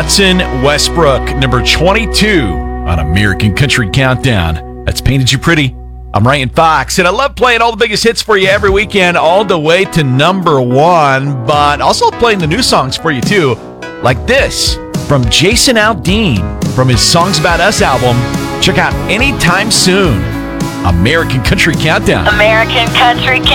Watson Westbrook, number 22 on American Country Countdown. That's Painted You Pretty. I'm Ryan Fox, and I love playing all the biggest hits for you every weekend, all the way to number one, but also playing the new songs for you, too, like this from Jason Aldean from his Songs About Us album. Check out Anytime Soon. American Country Countdown. American Country